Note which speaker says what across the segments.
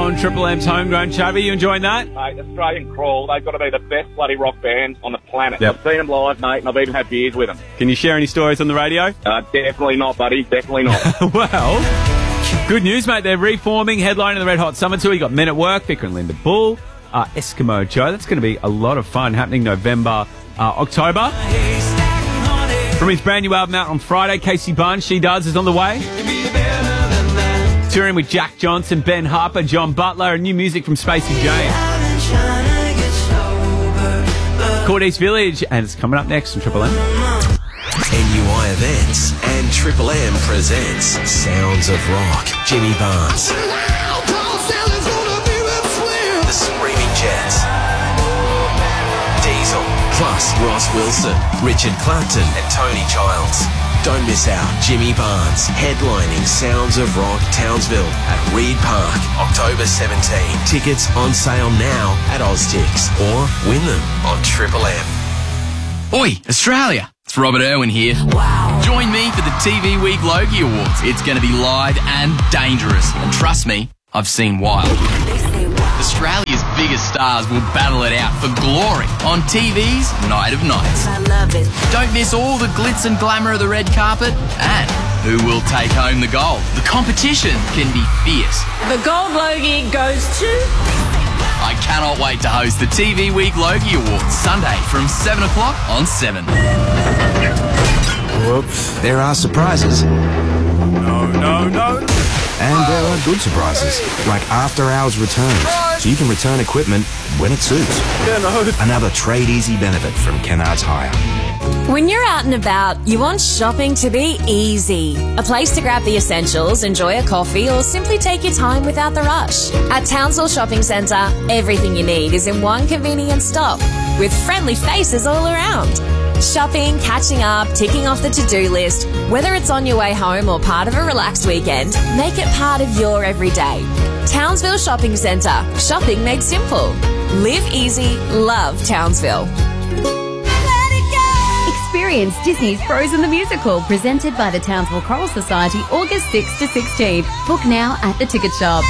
Speaker 1: on Triple M's Homegrown. Chavy, you enjoying that?
Speaker 2: Mate, Australian Crawl, they've got to be the best bloody rock band on the planet.
Speaker 1: Yep.
Speaker 2: I've seen them live, mate, and I've even had beers with them.
Speaker 1: Can you share any stories on the radio?
Speaker 2: Definitely not, buddy. Definitely not.
Speaker 1: Well, good news, mate. They're reforming, headlining the Red Hot Summer Tour. You got Men at Work, Vicar and Linda Bull, Eskimo Joe. That's going to be a lot of fun, happening November, October. From his brand new album out on Friday, Casey Barnes, She Does, is on the way. Touring with Jack Johnson, Ben Harper, John Butler, and new music from Spacey James. Court East Village, and it's coming up next on Triple M.
Speaker 3: NUI Events and Triple M presents Sounds of Rock. Jimmy Barnes, The Screaming Jets, Diesel, plus Ross Wilson, Richard Clapton and Tony Childs. Don't miss out. Jimmy Barnes headlining Sounds of Rock Townsville at Reed Park, October 17. Tickets on sale now at Oztix or win them on Triple M.
Speaker 4: Oi, Australia! It's Robert Irwin here. Wow. Join me for the TV Week Logie Awards. It's going to be live and dangerous. And trust me, I've seen wild. Australia's biggest stars will battle it out for glory on TV's Night of Nights.
Speaker 5: I love it.
Speaker 4: Don't miss all the glitz and glamour of the red carpet and who will take home the gold. The competition can be fierce.
Speaker 5: The gold Logie goes to...
Speaker 4: I cannot wait to host the TV Week Logie Awards Sunday from 7 o'clock on 7.
Speaker 6: Whoops. There are surprises. No. And there are good surprises, like after-hours returns, so you can return equipment when it suits. Another Trade Easy benefit from Kennards Hire.
Speaker 7: When you're out and about, you want shopping to be easy. A place to grab the essentials, enjoy a coffee, or simply take your time without the rush. At Townsville Shopping Centre, everything you need is in one convenient stop, with friendly faces all around. Shopping, catching up, ticking off the to-do list, whether it's on your way home or part of a relaxed weekend, make it part of your everyday. Townsville Shopping Centre. Shopping made simple. Live easy, love Townsville.
Speaker 8: Experience Disney's Frozen the Musical, presented by the Townsville Choral Society, August 6th to 16th. Book now at the ticket shop.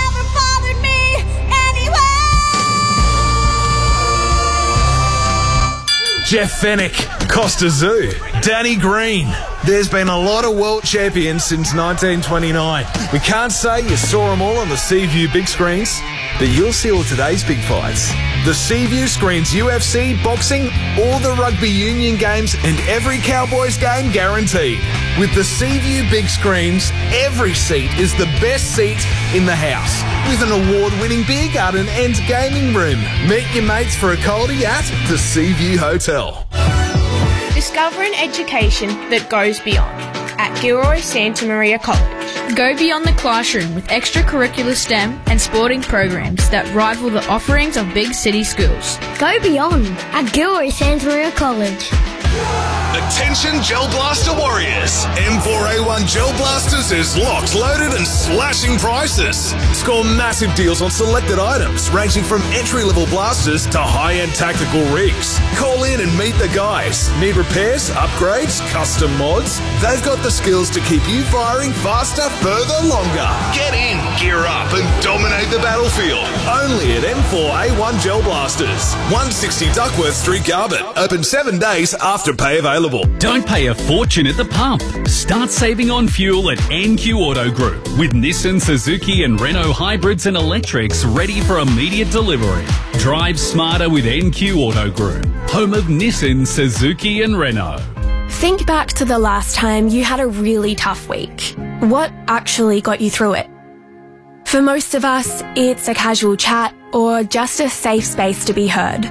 Speaker 9: Jeff Fennick, Costa Zoo, Danny Green. There's been a lot of world champions since 1929. We can't say you saw them all on the Seaview big screens, but you'll see all today's big fights. The Seaview screens UFC, boxing, all the rugby union games, and every Cowboys game guaranteed. With the Seaview big screens, every seat is the best seat in the house. With an award-winning beer garden and gaming room. Meet your mates for a coldie at the Seaview Hotel.
Speaker 10: Discover an education that goes beyond at Gilroy Santa Maria College.
Speaker 11: Go beyond the classroom with extracurricular STEM and sporting programs that rival the offerings of big city schools.
Speaker 12: Go beyond at Gilroy Santa Maria College.
Speaker 13: Attention Gel Blaster Warriors! M4A1 Gel Blasters is locked, loaded and slashing prices.
Speaker 9: Score massive deals on selected items, ranging from entry-level blasters to high-end tactical rigs. Call in and meet the guys. Need repairs, upgrades, custom mods? They've got the skills to keep you firing faster, further, longer.
Speaker 13: Get in, gear up and dominate the battlefield.
Speaker 9: Only at M4A1 Gel Blasters. 160 Duckworth Street, Garbutt. Open 7 days after pay available.
Speaker 14: Don't pay a fortune at the pump. Start saving on fuel at NQ Auto Group with Nissan, Suzuki and Renault hybrids and electrics ready for immediate delivery. Drive smarter with NQ Auto Group, home of Nissan, Suzuki and Renault.
Speaker 15: Think back to the last time you had a really tough week. What actually got you through it? For most of us, it's a casual chat or just a safe space to be heard.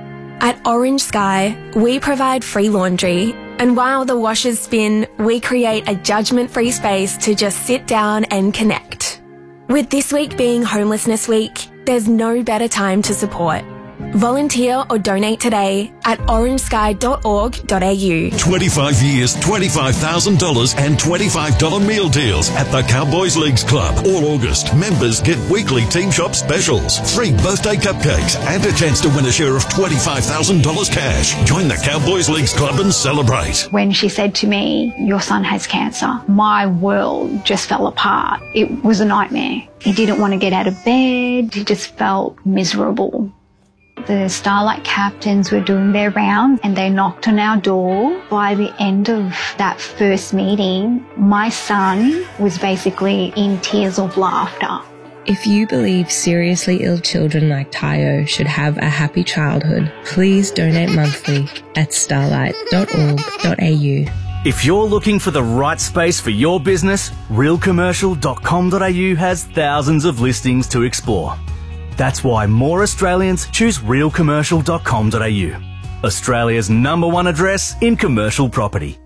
Speaker 15: At Orange Sky, we provide free laundry, and while the washers spin, we create a judgment-free space to just sit down and connect. With this week being Homelessness Week, there's no better time to support. Volunteer or donate today at orangesky.org.au.
Speaker 16: 25 years, $25,000 and $25 meal deals at the Cowboys Leagues Club. All August, members get weekly team shop specials, free birthday cupcakes, and a chance to win a share of $25,000 cash. Join the Cowboys Leagues Club and celebrate.
Speaker 17: When she said to me, "Your son has cancer," my world just fell apart. It was a nightmare. He didn't want to get out of bed. He just felt miserable. The Starlight captains were doing their rounds and they knocked on our door. By the end of that first meeting, my son was basically in tears of laughter.
Speaker 18: If you believe seriously ill children like Tayo should have a happy childhood, please donate monthly at starlight.org.au.
Speaker 19: If you're looking for the right space for your business, realcommercial.com.au has thousands of listings to explore. That's why more Australians choose realcommercial.com.au, Australia's #1 address in commercial property.